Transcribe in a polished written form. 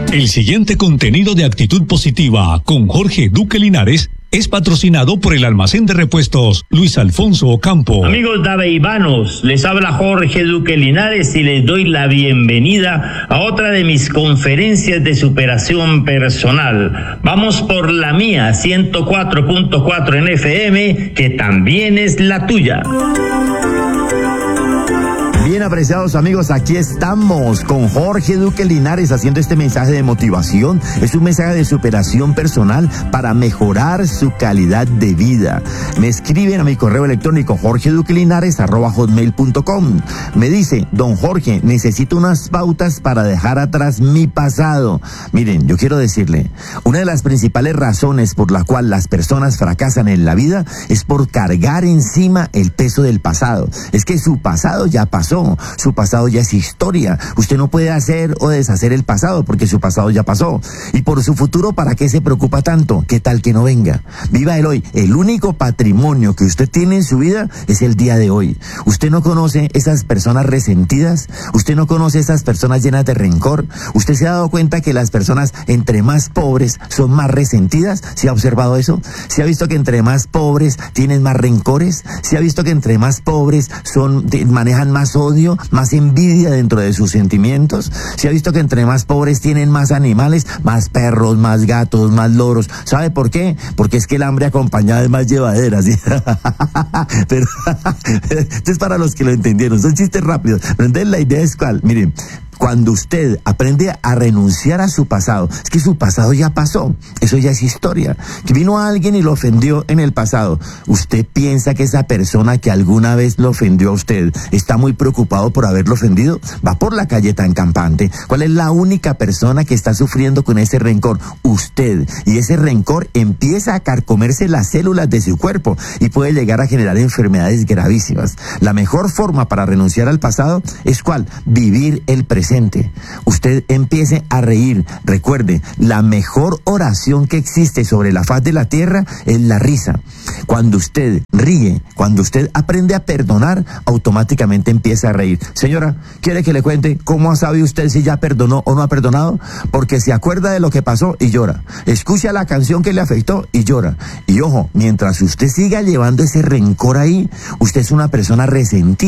El siguiente contenido de Actitud Positiva con Jorge Duque Linares es patrocinado por el almacén de repuestos Luis Alfonso Ocampo. Amigos daveivanos, les habla Jorge Duque Linares y les doy la bienvenida a otra de mis conferencias de superación personal. Vamos por la mía, 104.4 en FM, que también es la tuya. Bien, apreciados amigos, aquí estamos con Jorge Duque Linares haciendo este mensaje de motivación. Es un mensaje de superación personal para mejorar su calidad de vida. Me escriben a mi correo electrónico jorgeduquelinares@hotmail.com. Me dice: don Jorge, necesito unas pautas para dejar atrás mi pasado. Miren, yo quiero decirle, una de las principales razones por la cual las personas fracasan en la vida es por cargar encima el peso del pasado. Es que su pasado ya pasó. Su pasado ya es historia. Usted no puede hacer o deshacer el pasado porque su pasado ya pasó. Y por su futuro, ¿para qué se preocupa tanto? ¿Qué tal que no venga? Viva el hoy. El único patrimonio que usted tiene en su vida es el día de hoy. Usted no conoce esas personas resentidas. Usted no conoce esas personas llenas de rencor. Usted se ha dado cuenta que las personas entre más pobres son más resentidas. ¿Se ha observado eso? ¿Se ha visto que entre más pobres tienen más rencores? ¿Se ha visto que entre más pobres manejan más odio, más envidia dentro de sus sentimientos? Se ha visto que entre más pobres tienen más animales, más perros, más gatos, más loros. ¿Sabe por qué? Porque es que el hambre acompañada es más llevadera, ¿sí? Pero esto es para los que lo entendieron, son chistes rápidos. Pero entonces la idea es cuál, miren. Cuando usted aprende a renunciar a su pasado, es que su pasado ya pasó, eso ya es historia. Que vino alguien y lo ofendió en el pasado. ¿Usted piensa que esa persona que alguna vez lo ofendió a usted está muy preocupado por haberlo ofendido? Va por la calle tan campante. ¿Cuál es la única persona que está sufriendo con ese rencor? Usted. Y ese rencor empieza a carcomerse las células de su cuerpo y puede llegar a generar enfermedades gravísimas. La mejor forma para renunciar al pasado es ¿cuál? Vivir el presente. Usted empiece a reír. Recuerde, la mejor oración que existe sobre la faz de la tierra es la risa. Cuando usted ríe, cuando usted aprende a perdonar, automáticamente empieza a reír. Señora, ¿quiere que le cuente cómo sabe usted si ya perdonó o no ha perdonado? Porque se acuerda de lo que pasó y llora. Escucha la canción que le afectó y llora. Y ojo, mientras usted siga llevando ese rencor ahí, usted es una persona resentida.